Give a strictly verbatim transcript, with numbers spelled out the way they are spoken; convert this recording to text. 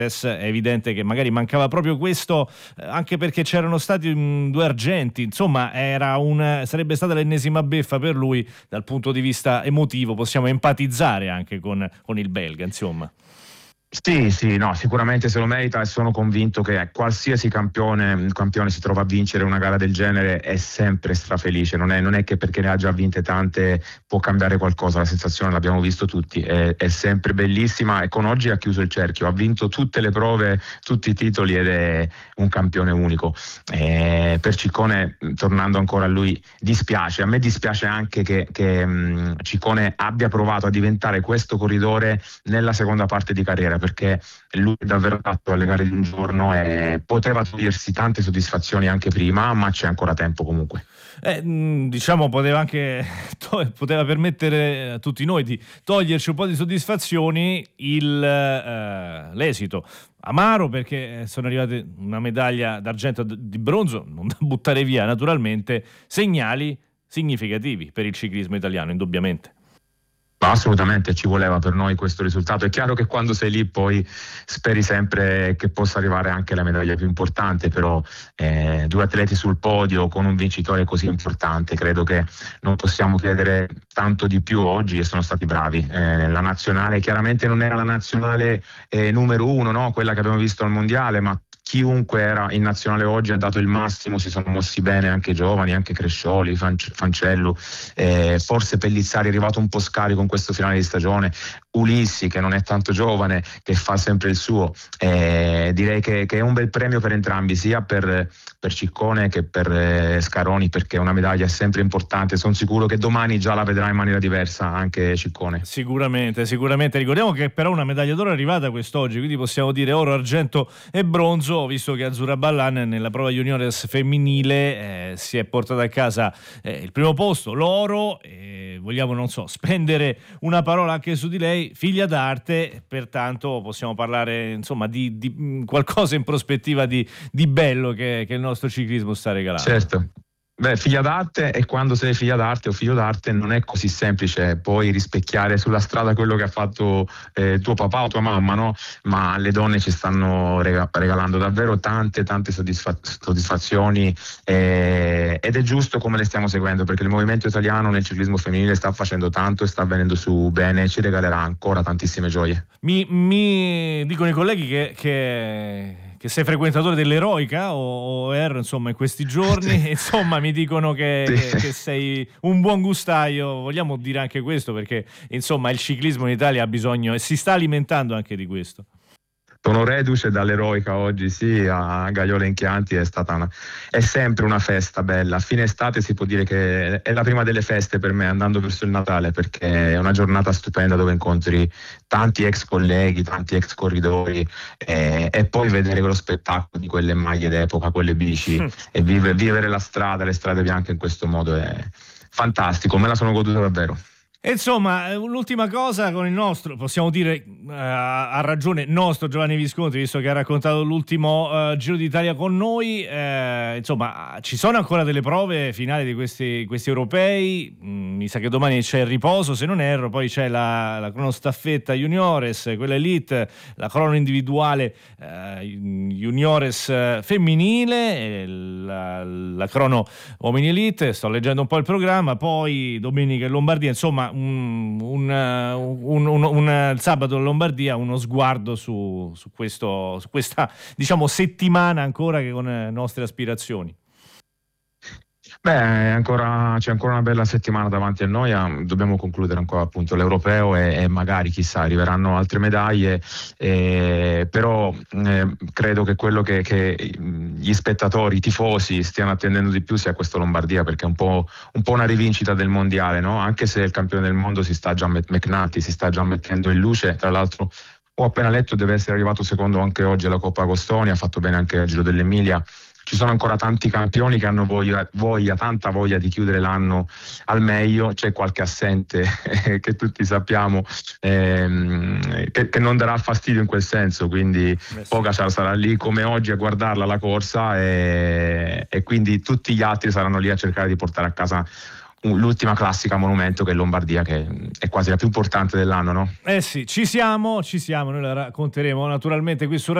è evidente che magari mancava proprio questo, eh, anche perché c'erano stati mh, due argenti, insomma era un, sarebbe stata l'ennesima beffa per lui dal punto di vista emotivo, possiamo empatizzare anche con, con il belga, insomma. Sì, sì, no, sicuramente se lo merita e sono convinto che qualsiasi campione, campione si trova a vincere una gara del genere è sempre strafelice, non è, non è che perché ne ha già vinte tante può cambiare qualcosa, la sensazione l'abbiamo visto tutti, è, è sempre bellissima e con oggi ha chiuso il cerchio, ha vinto tutte le prove, tutti i titoli ed è un campione unico. E per Ciccone, tornando ancora a lui, dispiace, a me dispiace anche che, che um, Ciccone abbia provato a diventare questo corridore nella seconda parte di carriera, perché lui è davvero fatto alle gare di un giorno e poteva togliersi tante soddisfazioni anche prima, ma c'è ancora tempo comunque. Eh, diciamo poteva anche to- poteva permettere a tutti noi di toglierci un po' di soddisfazioni il, eh, l'esito amaro, perché sono arrivate una medaglia d'argento di bronzo, non da buttare via naturalmente, segnali significativi per il ciclismo italiano indubbiamente. Assolutamente, ci voleva per noi questo risultato. È chiaro che quando sei lì poi speri sempre che possa arrivare anche la medaglia più importante, però eh, due atleti sul podio con un vincitore così importante, credo che non possiamo chiedere tanto di più oggi e sono stati bravi. Eh, la nazionale chiaramente non era la nazionale eh, numero uno, no? Quella che abbiamo visto al mondiale, ma chiunque era in nazionale oggi ha dato il massimo, si sono mossi bene anche i giovani, anche Crescioli, Fancellu, eh, forse Pellizzari è arrivato un po' scarico con questo finale di stagione, Ulissi che non è tanto giovane, che fa sempre il suo, eh, direi che, che è un bel premio per entrambi, sia per, per Ciccone che per eh, Scaroni, perché una medaglia è sempre importante, sono sicuro che domani già la vedrà in maniera diversa anche Ciccone. Sicuramente, sicuramente, ricordiamo che però una medaglia d'oro è arrivata quest'oggi, quindi possiamo dire oro, argento e bronzo, visto che Azzurra Ballan nella prova juniores femminile eh, si è portata a casa eh, il primo posto, l'oro, e vogliamo, non so, spendere una parola anche su di lei, figlia d'arte, pertanto possiamo parlare insomma di, di qualcosa in prospettiva di, di bello che, che il nostro ciclismo sta regalando. Certo. Beh, figlia d'arte, e quando sei figlia d'arte o figlio d'arte non è così semplice poi rispecchiare sulla strada quello che ha fatto eh, tuo papà o tua mamma, no? Ma le donne ci stanno rega- regalando davvero tante tante soddisfa- soddisfazioni eh, ed è giusto come le stiamo seguendo, perché il movimento italiano nel ciclismo femminile sta facendo tanto e sta venendo su bene e ci regalerà ancora tantissime gioie. Mi, mi dicono i colleghi che, che, che sei frequentatore dell'Eroica o, o R, insomma, in questi giorni, insomma mi dicono che, sì. che, che sei un buon gustaio, vogliamo dire anche questo, perché insomma il ciclismo in Italia ha bisogno e si sta alimentando anche di questo. Sono reduce dall'Eroica oggi, sì, a Gaiola in Chianti, è stata una, è sempre una festa bella. A fine estate si può dire che è la prima delle feste per me, andando verso il Natale, perché è una giornata stupenda dove incontri tanti ex colleghi, tanti ex corridori e, e poi vedere quello spettacolo di quelle maglie d'epoca, quelle bici mm. e vivere, vivere la strada, le strade bianche in questo modo è fantastico, me la sono goduta davvero. Insomma, l'ultima cosa con il nostro, possiamo dire uh, ha ragione nostro Giovanni Visconti, visto che ha raccontato l'ultimo uh, Giro d'Italia con noi, uh, insomma ci sono ancora delle prove finali di questi, questi europei, mm, mi sa che domani c'è il riposo se non erro, poi c'è la, la cronostaffetta juniores, quella elite, la crono individuale uh, juniores uh, femminile, la, la crono uomini elite, sto leggendo un po' il programma, poi domenica in Lombardia, insomma Un, un, un, un, un sabato in Lombardia, uno sguardo su, su, questo, su questa diciamo settimana ancora che con le nostre aspirazioni. Beh, ancora, c'è ancora una bella settimana davanti a noi, eh, dobbiamo concludere ancora appunto l'europeo e, e magari chissà arriveranno altre medaglie, eh, però eh, credo che quello che, che gli spettatori, i tifosi stiano attendendo di più sia questo Lombardia, perché è un po', un po' una rivincita del mondiale, no? Anche se il campione del mondo si sta già McNulty si sta già mettendo in luce, tra l'altro ho appena letto deve essere arrivato secondo anche oggi alla Coppa Agostoni, ha fatto bene anche il Giro dell'Emilia. Ci sono ancora tanti campioni che hanno voglia, voglia, tanta voglia di chiudere l'anno al meglio, c'è qualche assente che tutti sappiamo ehm, che, che non darà fastidio in quel senso, quindi Pogačar sarà lì come oggi a guardarla la corsa e, e quindi tutti gli altri saranno lì a cercare di portare a casa l'ultima classica monumento che è Lombardia, che è quasi la più importante dell'anno, no? Eh sì, ci siamo, ci siamo, noi la racconteremo naturalmente qui su